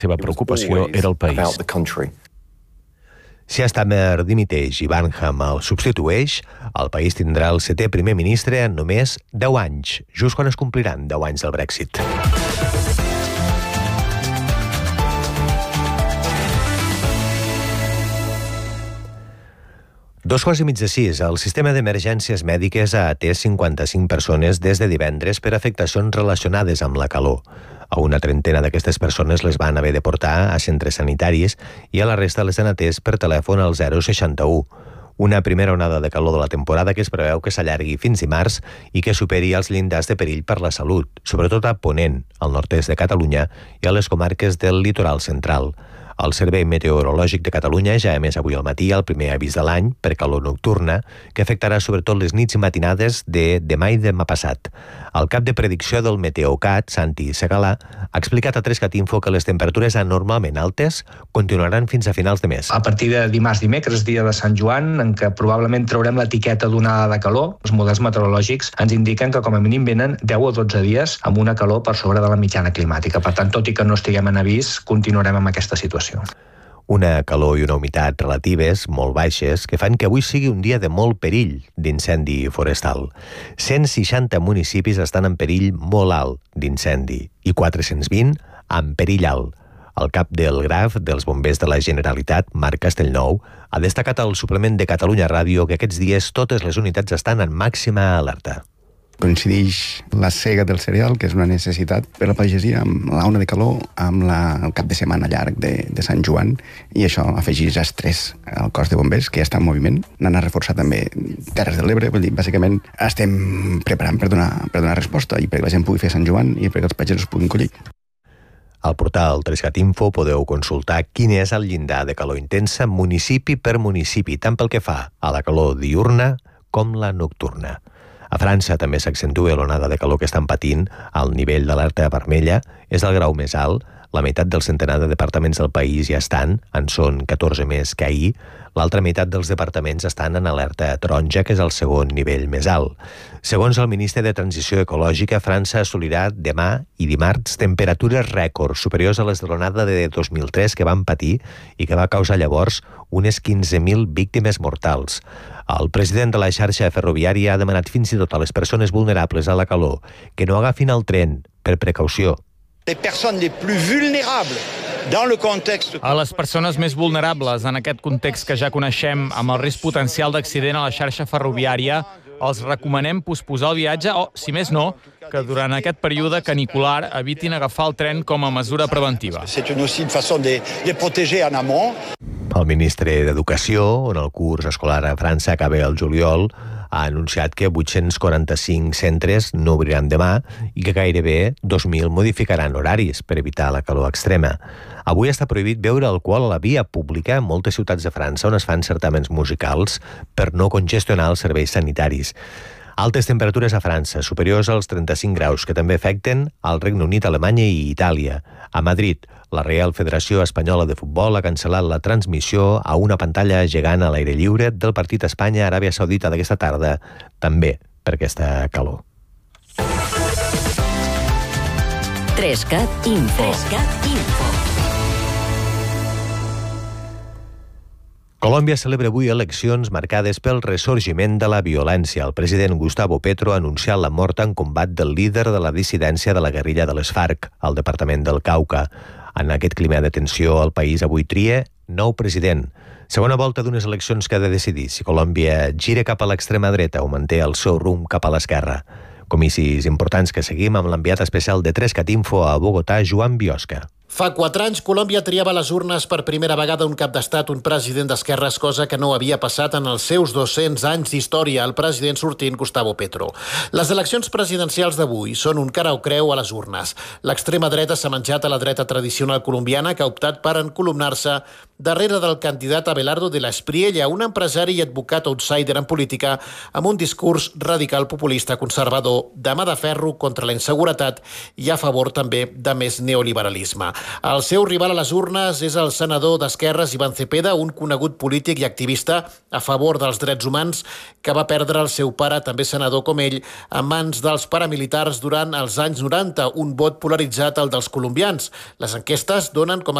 La seva preocupació era el país. Si Starmer dimiteix i Barnham el substitueix, el país tindrà el 7è primer ministre en només 10 anys, just quan es compliran 10 anys del Brexit. Dos quarts i mig de 6, el sistema d'emergències mèdiques ha atès 55 persones des de divendres per afectacions relacionades amb la calor. A una trentena d'aquestes persones les van haver de portar a centres sanitaris i a la resta les han atès per telèfon al 061. Una primera onada de calor de la temporada que es preveu que s'allargui fins dimarts i que superi els llindars de perill per la salut, sobretot a Ponent, al nord-est de Catalunya i a les comarques del litoral central. El Servei Meteorològic de Catalunya ja ha emès avui al matí el primer avís de l'any per calor nocturna, que afectarà sobretot les nits i matinades de demà i demà passat. El cap de predicció del Meteocat, Santi Segalà, ha explicat a 3cat Info que les temperatures anormalment altes continuaran fins a finals de mes. A partir de dimarts-dimecres, dia de Sant Joan, en què probablement traurem l'etiqueta d'onada de calor, els models meteorològics ens indiquen que com a mínim venen 10 o 12 dies amb una calor per sobre de la mitjana climàtica. Per tant, tot i que no estiguem en avís, continuarem amb aquesta situació. Una calor i una humitat relatives molt baixes que fan que avui sigui un dia de molt perill d'incendi forestal. 160 municipis estan en perill molt alt d'incendi i 420 en perill alt. El cap del GRAF dels bombers de la Generalitat, Marc Castellnou, ha destacat al suplement de Catalunya Ràdio que aquests dies totes les unitats estan en màxima alerta. Coincideix la sega del cereal, que és una necessitat per la pagesia, amb l'auna de calor, amb el cap de setmana llarg de Sant Joan, i això afegeix estrès al cos de bombers, que ja està en moviment. N'han a reforçar també Terres de l'Ebre, vull dir, bàsicament estem preparant per donar resposta i perquè la gent pugui fer Sant Joan i perquè els pagesos puguin collir. Al portal 3cat Info podeu consultar quin és el llindar de calor intensa municipi per municipi, tant pel que fa a la calor diürna com la nocturna. A França també s'accentua l'onada de calor que estan patint. El nivell d'alerta vermella és el grau més alt. La meitat del centenar de departaments del país ja estan, en són 14 més que ahir. L'altra meitat dels departaments estan en alerta taronja, que és el segon nivell més alt. Segons el ministre de Transició Ecològica, França assolirà demà i dimarts temperatures rècord superiors a les de l'onada de 2003 que van patir i que va causar llavors unes 15.000 víctimes mortals. El president de la xarxa ferroviària ha demanat fins i tot a les persones vulnerables a la calor que no agafin el tren per precaució. A les persones més vulnerables en aquest context que ja coneixem, amb el risc potencial d'accident a la xarxa ferroviària, els recomanem posposar el viatge o, si més no, que durant aquest període canicular evitin agafar el tren com a mesura preventiva. El ministre d'Educació, on el curs escolar a França acaba el juliol, ha anunciat que 845 centres no obriran demà i que gairebé 2.000 modificaran horaris per evitar la calor extrema. Avui està prohibit beure alcohol a la via pública en moltes ciutats de França on es fan certàmens musicals per no congestionar els serveis sanitaris. Altes temperatures a França, superiors als 35 graus, que també afecten al Regne Unit, Alemanya i Itàlia. A Madrid, la Real Federació Espanyola de Futbol ha cancel·lat la transmissió a una pantalla gegant a l'aire lliure del partit Espanya-Aràbia Saudita d'aquesta tarda, també per aquesta calor. 3cat Info. Colòmbia celebra avui eleccions marcades pel ressorgiment de la violència. El president Gustavo Petro ha anunciat la mort en combat del líder de la dissidència de la guerrilla de les FARC, al departament del Cauca. En aquest clima de tensió, el país avui tria nou president. Segona volta d'unes eleccions que ha de decidir si Colòmbia gira cap a l'extrema dreta o manté el seu rumb cap a l'esquerra. Comicis importants que seguim amb l'enviat especial de 3cat Info a Bogotà, Joan Biosca. Fa 4 anys, Colòmbia triava a les urnes per primera vegada un cap d'estat, un president d'esquerres, cosa que no havia passat en els seus 200 anys d'història, el president sortint Gustavo Petro. Les eleccions presidencials d'avui són un cara o creu a les urnes. L'extrema dreta s'ha menjat a la dreta tradicional colombiana, que ha optat per encolumnar-se darrere del candidat Abelardo de la Espriella, un empresari i advocat outsider en política amb un discurs radical populista conservador, de mà de ferro contra la inseguretat i a favor també de més neoliberalisme. El seu rival a les urnes és el senador d'Esquerres Iván Cepeda, un conegut polític i activista a favor dels drets humans que va perdre el seu pare, també senador com ell, en mans dels paramilitars durant els anys 90, un vot polaritzat el dels colombians. Les enquestes donen com a